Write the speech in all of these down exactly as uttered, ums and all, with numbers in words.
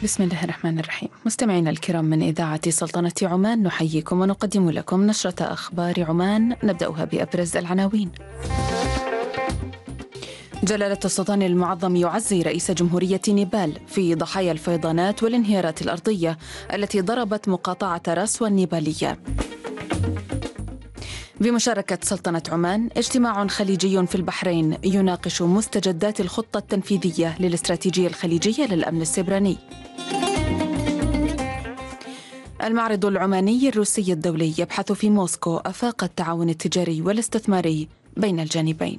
بسم الله الرحمن الرحيم. مستمعينا الكرام من إذاعة سلطنة عمان، نحييكم ونقدم لكم نشرة أخبار عمان، نبدأها بأبرز العناوين. جلالة السلطان المعظم يعزي رئيس جمهورية نيبال في ضحايا الفيضانات والانهيارات الأرضية التي ضربت مقاطعة راسوا النيبالية. بمشاركة سلطنة عمان، اجتماع خليجي في البحرين يناقش مستجدات الخطة التنفيذية للاستراتيجية الخليجية للأمن السيبراني. المعرض العماني الروسي الدولي يبحث في موسكو آفاق التعاون التجاري والاستثماري بين الجانبين.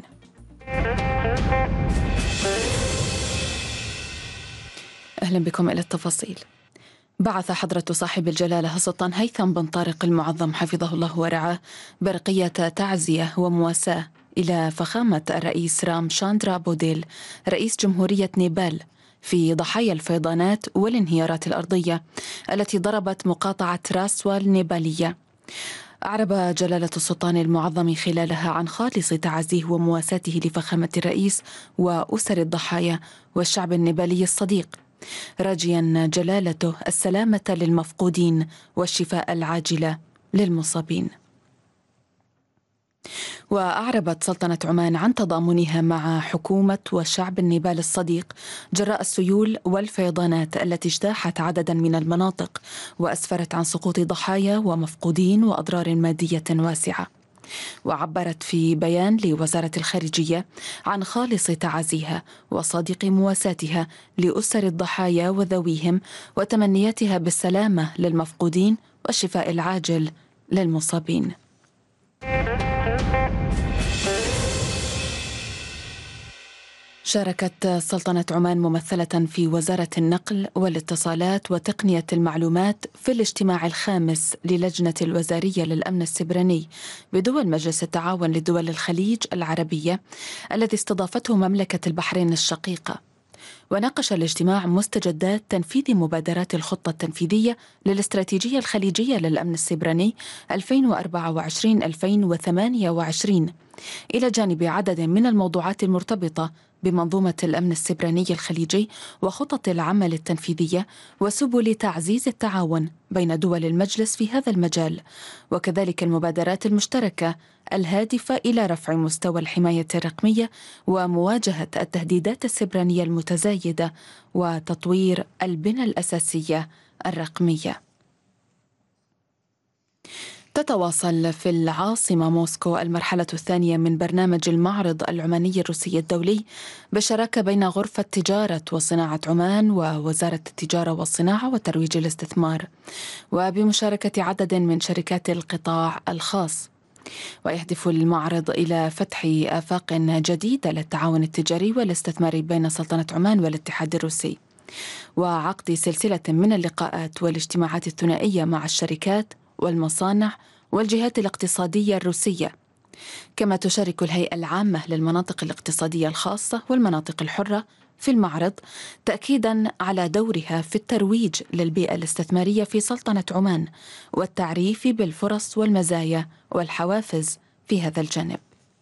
أهلا بكم إلى التفاصيل. بعث حضرة صاحب الجلالة السلطان هيثم بن طارق المعظم حفظه الله ورعاه برقية تعزية ومواساة إلى فخامة الرئيس رام شاندرا بوديل رئيس جمهورية نيبال في ضحايا الفيضانات والانهيارات الأرضية التي ضربت مقاطعة راسوا النيبالية. أعرب جلالة السلطان المعظم خلالها عن خالص تعازيه ومواساته لفخامة الرئيس وأسر الضحايا والشعب النيبالي الصديق، راجيا جلالته السلامة للمفقودين والشفاء العاجل للمصابين. وأعربت سلطنة عمان عن تضامنها مع حكومة وشعب النيبال الصديق جراء السيول والفيضانات التي اجتاحت عددا من المناطق وأسفرت عن سقوط ضحايا ومفقودين وأضرار مادية واسعة. وعبرت في بيان لوزارة الخارجية عن خالص تعازيها وصادق مواساتها لأسر الضحايا وذويهم وتمنياتها بالسلامة للمفقودين والشفاء العاجل للمصابين. شاركت سلطنة عمان ممثلة في وزارة النقل والاتصالات وتقنية المعلومات في الاجتماع الخامس للجنة الوزارية للأمن السيبراني بدول مجلس التعاون لدول الخليج العربية الذي استضافته مملكة البحرين الشقيقة. وناقش الاجتماع مستجدات تنفيذ مبادرات الخطة التنفيذية للاستراتيجية الخليجية للأمن السيبراني ألفين وأربعة وعشرين ألفين وثمانية وعشرين إلى جانب عدد من الموضوعات المرتبطة بمنظومة الأمن السيبراني الخليجي وخطط العمل التنفيذية وسبل تعزيز التعاون بين دول المجلس في هذا المجال، وكذلك المبادرات المشتركة الهادفة إلى رفع مستوى الحماية الرقمية ومواجهة التهديدات السيبرانية المتزايدة وتطوير البنى الأساسية الرقمية. تتواصل في العاصمة موسكو المرحلة الثانية من برنامج المعرض العماني الروسي الدولي بشراكة بين غرفة تجارة وصناعة عمان ووزارة التجارة والصناعة وترويج الاستثمار، وبمشاركة عدد من شركات القطاع الخاص. ويهدف المعرض إلى فتح آفاق جديدة للتعاون التجاري والاستثماري بين سلطنة عمان والاتحاد الروسي، وعقد سلسلة من اللقاءات والاجتماعات الثنائية مع الشركات والمصانع والجهات الاقتصادية الروسية. كما تشارك الهيئة العامة للمناطق الاقتصادية الخاصة والمناطق الحرة في المعرض تأكيدا على دورها في الترويج للبيئة الاستثمارية في سلطنة عمان والتعريف بالفرص والمزايا والحوافز في هذا الجانب.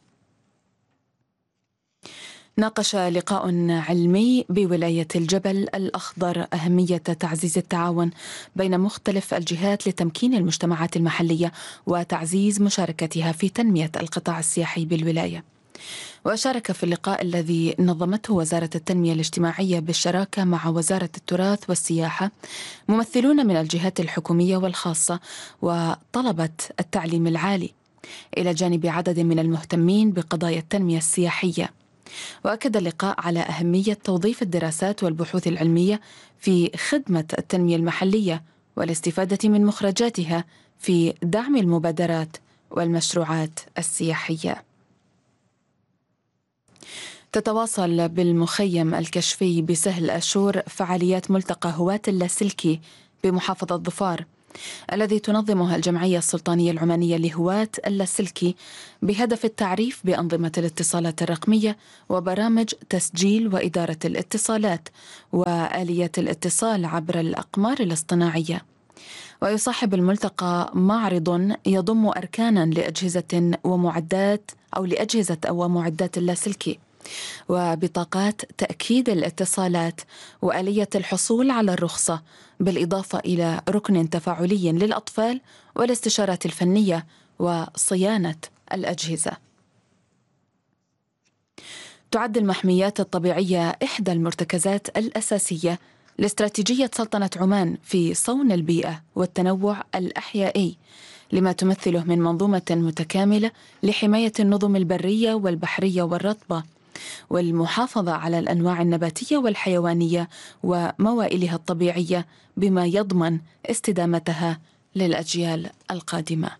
ناقش لقاء علمي بولاية الجبل الأخضر أهمية تعزيز التعاون بين مختلف الجهات لتمكين المجتمعات المحلية وتعزيز مشاركتها في تنمية القطاع السياحي بالولاية. وشارك في اللقاء الذي نظمته وزارة التنمية الاجتماعية بالشراكة مع وزارة التراث والسياحة ممثلون من الجهات الحكومية والخاصة وطلبة التعليم العالي، إلى جانب عدد من المهتمين بقضايا التنمية السياحية. وأكد اللقاء على أهمية توظيف الدراسات والبحوث العلمية في خدمة التنمية المحلية والاستفادة من مخرجاتها في دعم المبادرات والمشروعات السياحية. تتواصل بالمخيم الكشفي بسهل أشور فعاليات ملتقى هواة اللاسلكي بمحافظة ظفار الذي تنظمها الجمعية السلطانية العمانية لهواة اللاسلكي بهدف التعريف بأنظمة الاتصالات الرقمية وبرامج تسجيل وإدارة الاتصالات وآليات الاتصال عبر الأقمار الاصطناعية. ويصاحب الملتقى معرض يضم أركانا لأجهزة ومعدات أو لأجهزة أو معدات اللاسلكي وبطاقات تأكيد الاتصالات وآلية الحصول على الرخصة، بالإضافة إلى ركن تفاعلي للأطفال والاستشارات الفنية وصيانة الأجهزة. تعد المحميات الطبيعية إحدى المرتكزات الأساسية لاستراتيجية سلطنة عمان في صون البيئة والتنوع الأحيائي، لما تمثله من منظومة متكاملة لحماية النظم البرية والبحرية والرطبة، والمحافظة على الأنواع النباتية والحيوانية وموائلها الطبيعية، بما يضمن استدامتها للأجيال القادمة.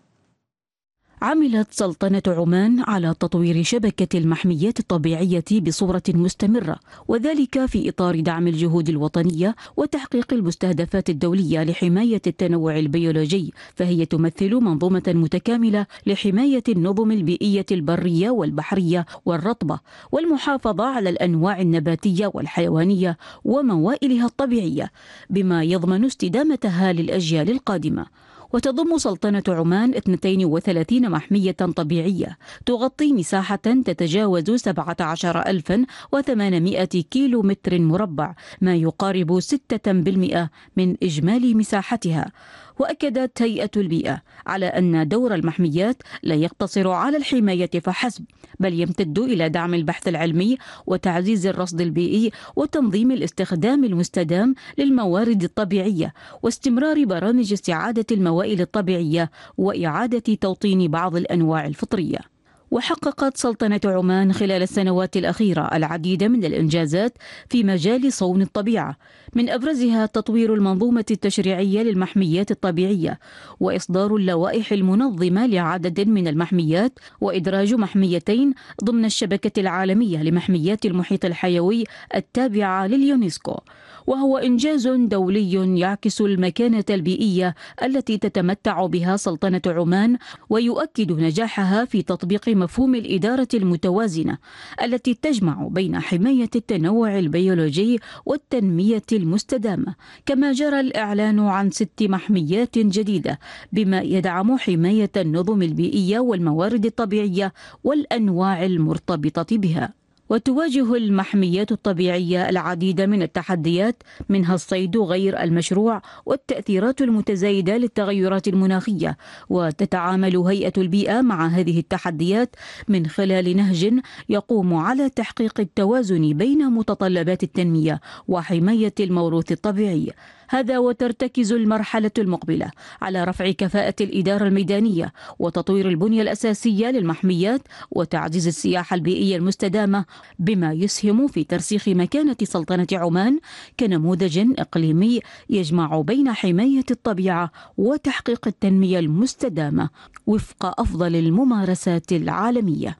عملت سلطنة عمان على تطوير شبكة المحميات الطبيعية بصورة مستمرة، وذلك في إطار دعم الجهود الوطنية وتحقيق المستهدفات الدولية لحماية التنوع البيولوجي، فهي تمثل منظومة متكاملة لحماية النظم البيئية البرية والبحرية والرطبة، والمحافظة على الأنواع النباتية والحيوانية وموائلها الطبيعية، بما يضمن استدامتها للأجيال القادمة. وتضم سلطنة عمان اثنتين وثلاثين محمية طبيعية تغطي مساحة تتجاوز سبعة عشر ألفا وثمانمائة كيلو متر مربع، ما يقارب ستة بالمئة من إجمالي مساحتها. وأكدت هيئة البيئة على أن دور المحميات لا يقتصر على الحماية فحسب، بل يمتد إلى دعم البحث العلمي وتعزيز الرصد البيئي وتنظيم الاستخدام المستدام للموارد الطبيعية، واستمرار برامج استعادة الموائل الطبيعية وإعادة توطين بعض الأنواع الفطرية. وحققت سلطنة عمان خلال السنوات الأخيرة العديد من الإنجازات في مجال صون الطبيعة، من أبرزها تطوير المنظومة التشريعية للمحميات الطبيعية، وإصدار اللوائح المنظمة لعدد من المحميات، وإدراج محميتين ضمن الشبكة العالمية لمحميات المحيط الحيوي التابعة لليونسكو، وهو إنجاز دولي يعكس المكانة البيئية التي تتمتع بها سلطنة عمان، ويؤكد نجاحها في تطبيق مفهوم الإدارة المتوازنة التي تجمع بين حماية التنوع البيولوجي والتنمية المستدامة. كما جرى الإعلان عن ست محميات جديدة، بما يدعم حماية النظم البيئية والموارد الطبيعية والأنواع المرتبطة بها. وتواجه المحميات الطبيعية العديد من التحديات، منها الصيد غير المشروع والتأثيرات المتزايدة للتغيرات المناخية، وتتعامل هيئة البيئة مع هذه التحديات من خلال نهج يقوم على تحقيق التوازن بين متطلبات التنمية وحماية الموروث الطبيعي. هذا وترتكز المرحلة المقبلة على رفع كفاءة الإدارة الميدانية وتطوير البنية الأساسية للمحميات وتعزيز السياحة البيئية المستدامة، بما يسهم في ترسيخ مكانة سلطنة عمان كنموذج إقليمي يجمع بين حماية الطبيعة وتحقيق التنمية المستدامة وفق أفضل الممارسات العالمية.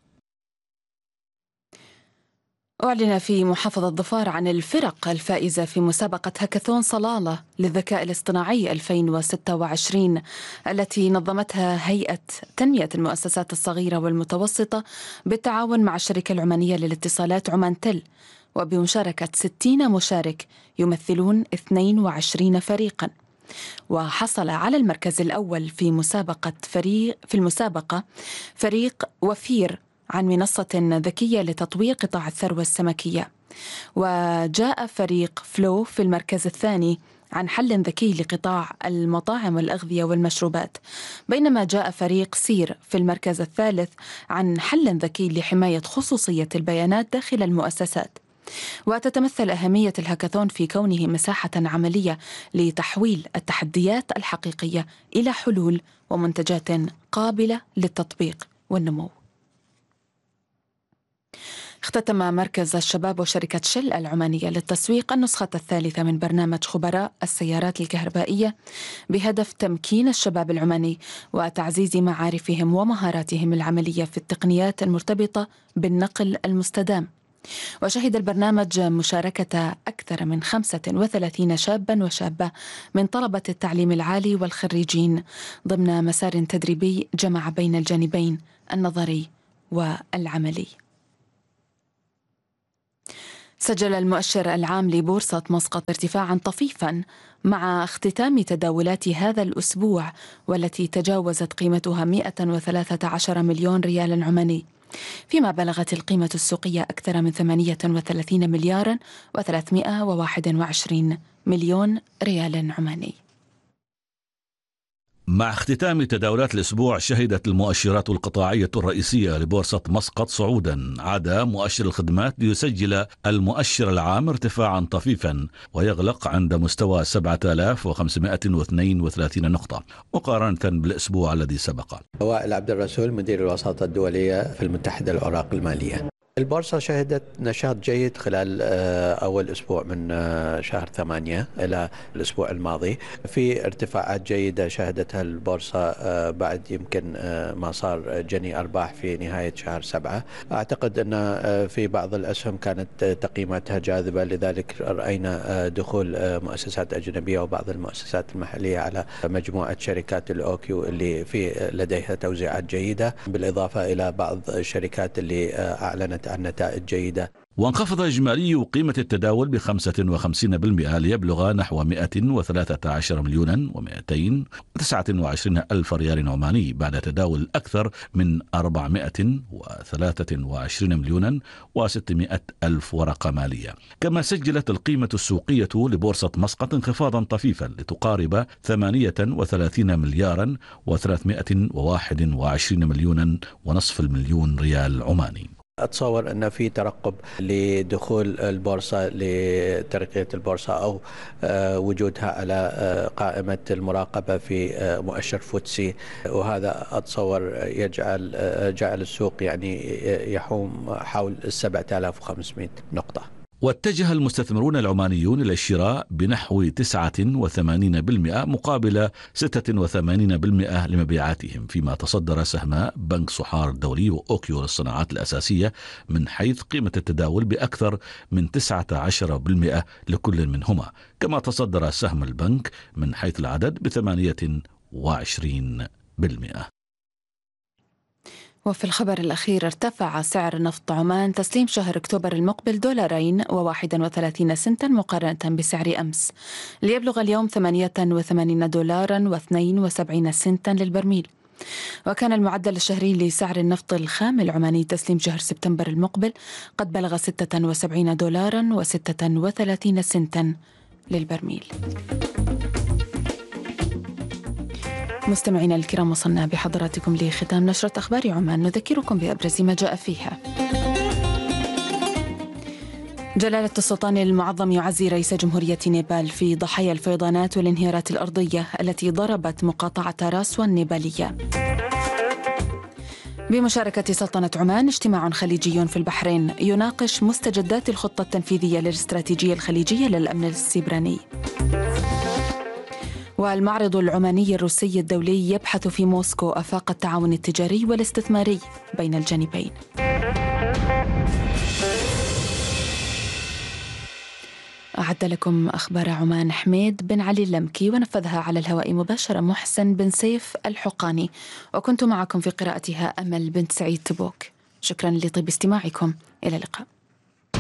أعلن في محافظة ظفار عن الفرق الفائزة في مسابقة هاكاثون صلالة للذكاء الاصطناعي ألفين وستة وعشرين، التي نظمتها هيئة تنمية المؤسسات الصغيرة والمتوسطة بالتعاون مع الشركة العمانية للاتصالات عمان تل، وبمشاركة ستين مشارك يمثلون اثنين وعشرين فريقا. وحصل على المركز الأول في مسابقة فريق في المسابقة فريق وفير عن منصة ذكية لتطوير قطاع الثروة السمكية، وجاء فريق فلو في المركز الثاني عن حل ذكي لقطاع المطاعم والأغذية والمشروبات، بينما جاء فريق سير في المركز الثالث عن حل ذكي لحماية خصوصية البيانات داخل المؤسسات. وتتمثل أهمية الهاكاثون في كونه مساحة عملية لتحويل التحديات الحقيقية إلى حلول ومنتجات قابلة للتطبيق والنمو. اختتم مركز الشباب وشركة شل العمانية للتسويق النسخة الثالثة من برنامج خبراء السيارات الكهربائية بهدف تمكين الشباب العماني وتعزيز معارفهم ومهاراتهم العملية في التقنيات المرتبطة بالنقل المستدام. وشهد البرنامج مشاركة أكثر من خمسة وثلاثين شابا وشابة من طلبة التعليم العالي والخريجين ضمن مسار تدريبي جمع بين الجانبين النظري والعملي. سجل المؤشر العام لبورصة مسقط ارتفاعا طفيفا مع اختتام تداولات هذا الأسبوع، والتي تجاوزت قيمتها مئة وثلاثة عشر مليون ريال عماني، فيما بلغت القيمة السوقية أكثر من ثمانية وثلاثين مليارا وثلاثمائة وواحد وعشرين مليون ريال عماني. مع اختتام تداولات الأسبوع، شهدت المؤشرات القطاعية الرئيسية لبورصة مسقط صعودا، عدا مؤشر الخدمات ليسجل المؤشر العام ارتفاعا طفيفا ويغلق عند مستوى سبعة آلاف وخمسمائة واثنين وثلاثين نقطة مقارنة بالأسبوع الذي سبق. وائل عبد الرسول مدير الوساطة الدولية في المتحدة للأوراق المالية. البورصة شهدت نشاط جيد خلال أول أسبوع من شهر ثمانية إلى الأسبوع الماضي، في ارتفاعات جيدة شهدتها البورصة بعد يمكن ما صار جني أرباح في نهاية شهر سبعة. أعتقد أن في بعض الأسهم كانت تقييماتها جاذبة، لذلك رأينا دخول مؤسسات أجنبية وبعض المؤسسات المحلية على مجموعة شركات الأوكيو اللي في لديها توزيعات جيدة، بالإضافة إلى بعض الشركات اللي أعلنت عن نتائج جيدة. وانخفض إجمالي قيمة التداول بخمسة وخمسين بالمئة ليبلغ نحو مئة وثلاثة عشر مليونا ومئتين وتسعة وعشرين ألف ريال عماني، بعد تداول أكثر من أربعمائة وثلاثة وعشرين مليونا وستمائة ألف ورقة مالية. كما سجلت القيمة السوقية لبورصة مسقط انخفاضا طفيفا لتقارب ثمانية وثلاثين مليارا وثلاثمائة وواحد وعشرين مليونا ونصف المليون ريال عماني. أتصور أن في ترقب لدخول البورصة لترقية البورصة أو وجودها على قائمة المراقبة في مؤشر فوتسي، وهذا أتصور يجعل جعل السوق يعني يحوم حول سبعة آلاف وخمسمائة نقطة. واتجه المستثمرون العمانيون إلى الشراء بنحو تسعة وثمانين بالمئة مقابل ستة وثمانين بالمئة لمبيعاتهم، فيما تصدر سهم بنك صحار الدولي وأوكيو للصناعات الأساسية من حيث قيمة التداول بأكثر من تسعة عشر بالمئة لكل منهما، كما تصدر سهم البنك من حيث العدد بثمانية وعشرين بالمئة. وفي الخبر الأخير، ارتفع سعر نفط عمان تسليم شهر أكتوبر المقبل دولارين وواحد وثلاثين سنتا مقارنة بسعر أمس، ليبلغ اليوم ثمانية وثمانين دولارا واثنين وسبعين سنتا للبرميل. وكان المعدل الشهري لسعر النفط الخام العماني تسليم شهر سبتمبر المقبل قد بلغ ستة وسبعين دولارا وستة وثلاثين سنتا للبرميل. مستمعينا الكرام، وصلنا بحضراتكم لختام نشرة أخبار عمان، نذكركم بأبرز ما جاء فيها. جلالة السلطان المعظم يعزي رئيس جمهورية نيبال في ضحايا الفيضانات والانهيارات الأرضية التي ضربت مقاطعة راسوا النيبالية. بمشاركة سلطنة عمان، اجتماع خليجي في البحرين يناقش مستجدات الخطة التنفيذية للاستراتيجية الخليجية للأمن السيبراني. والمعرض العماني الروسي الدولي يبحث في موسكو آفاق التعاون التجاري والاستثماري بين الجانبين. أعد لكم أخبار عمان حميد بن علي اللمكي، ونفذها على الهواء مباشرة محسن بن سيف الحقاني، وكنت معكم في قراءتها أمل بنت سعيد تبوك. شكرا لطيب استماعكم، إلى اللقاء.